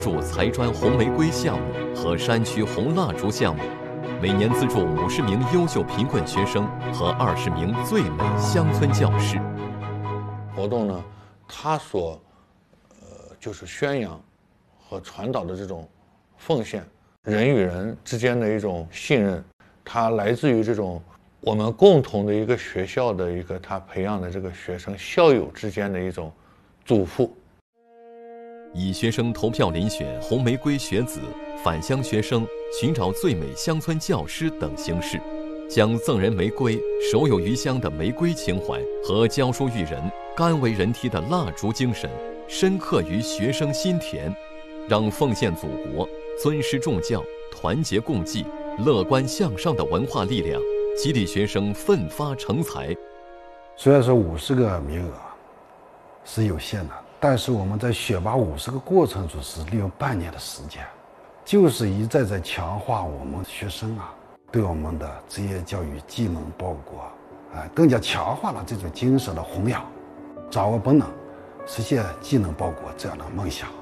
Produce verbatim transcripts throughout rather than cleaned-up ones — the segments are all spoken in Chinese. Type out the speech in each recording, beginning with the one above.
助财专红玫瑰项目和山区红蜡烛项目，每年资助五十名优秀贫困学生和二十名最美乡村教师。 活动呢，它所呃就是宣扬和传导的这种奉献，人与人之间的一种信任，它来自于这种我们共同的一个学校的一个他培养的这个学生校友之间的一种嘱咐。 以学生投票遴选红玫瑰学子、返乡学生、寻找最美乡村教师等形式，将赠人玫瑰、手有余香的玫瑰情怀和教书育人、甘为人梯的蜡烛精神深刻于学生心田，让奉献祖国、尊师重教、团结共济、乐观向上的文化力量激励学生奋发成才。 虽然说五十个名额是有限的，但是我们在选拔五十个过程中是利用半年的时间，就是一再在强化我们学生啊对我们的职业教育技能报国，啊，更加强化了这种精神的弘扬，掌握本能，实现技能报国这样的梦想。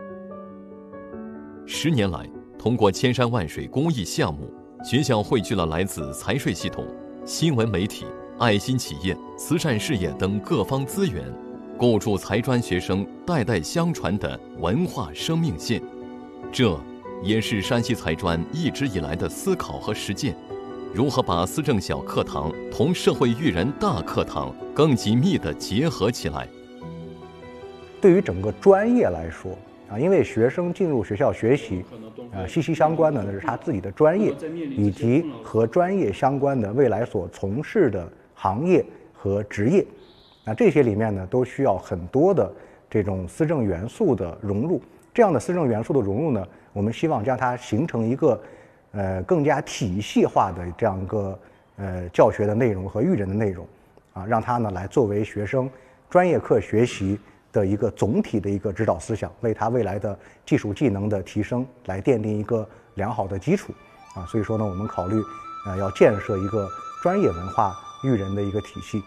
十年来，通过千山万水公益项目，学校汇聚了来自财税系统、新闻媒体、爱心企业、慈善事业等各方资源，构筑财专学生代代相传的文化生命线。这也是山西财专一直以来的思考和实践，如何把思政小课堂同社会育人大课堂更紧密地结合起来。 对于整个专业来说啊，因为学生进入学校学习啊，息息相关的呢是他自己的专业，以及和专业相关的未来所从事的行业和职业。那这些里面呢，都需要很多的这种思政元素的融入。这样的思政元素的融入呢，我们希望将它形成一个，呃，更加体系化的这样一个呃教学的内容和育人的内容，啊，让它呢来作为学生专业课学习的一个总体的一个指导思想，为他未来的技术技能的提升来奠定一个良好的基础。啊，所以说呢，我们考虑，呃，要建设一个专业文化育人的一个体系。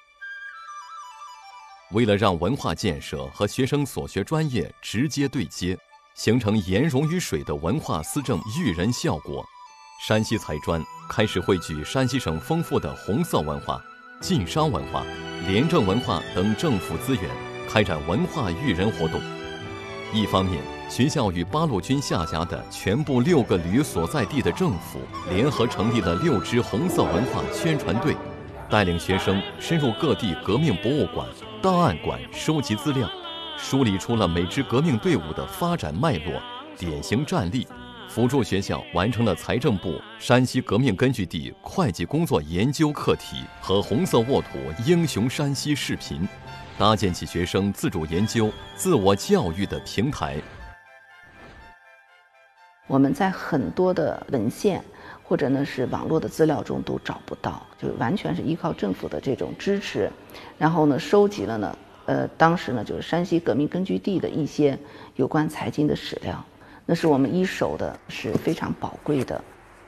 为了让文化建设和学生所学专业直接对接，形成颜融于水的文化思政育人效果，山西财专开始汇聚山西省丰富的红色文化、晋商文化、廉政文化等政府资源，开展文化育人活动。一方面，学校与八路军下辖的全部六个旅所在地的政府联合成立了六支红色文化宣传队，带领学生深入各地革命博物馆、档案馆收集资料，梳理出了每支革命队伍的发展脉络、典型战例，辅助学校完成了财政部山西革命根据地会计工作研究课题和红色沃土英雄山西视频，搭建起学生自主研究、自我教育的平台。 我们在很多的文献或者呢是网络的资料中都找不到，就完全是依靠政府的这种支持，然后呢收集了呢，呃，当时呢就是山西革命根据地的一些有关财经的史料，那是我们一手的，是非常宝贵的。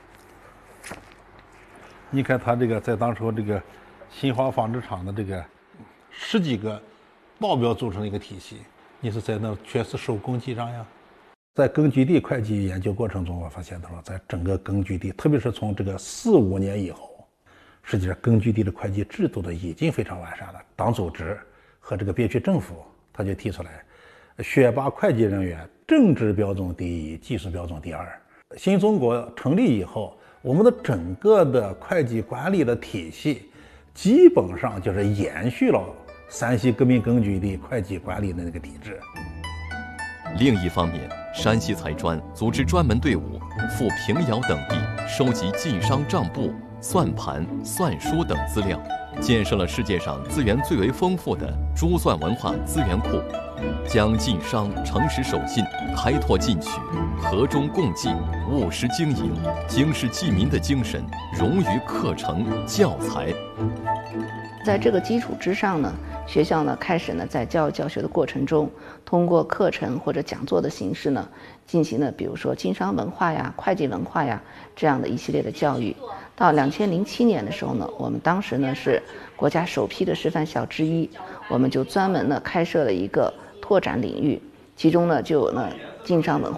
你看他这个在当时这个新华纺织厂的这个十几个报表组成的一个体系，你是在那全是手工记账呀。在根据地会计研究过程中，我发现到了，在整个根据地，特别是从这个四五年以后，实际上根据地的会计制度的已经非常完善了。党组织和这个边区政府，他就提出来，选拔会计人员，政治标准第一，技术标准第二。新中国成立以后，我们的整个的会计管理的体系，基本上就是延续了山西革命根据地会计管理的那个体制。 另一方面，山西财专组织专门队伍赴平遥等地收集晋商账簿、算盘、算书等资料，建设了世界上资源最为丰富的珠算文化资源库，将晋商诚实守信、开拓进取、和衷共济、务实经营、经世济民的精神融于课程教材。 在这个基础之上呢，学校呢开始呢在教育教学的过程中，通过课程或者讲座的形式呢，进行了比如说经商文化呀、会计文化呀这样的一系列的教育。到两千零七年的时候呢，我们当时呢是国家首批的示范校之一，我们就专门呢开设了一个拓展领域，其中呢就有呢经商文化。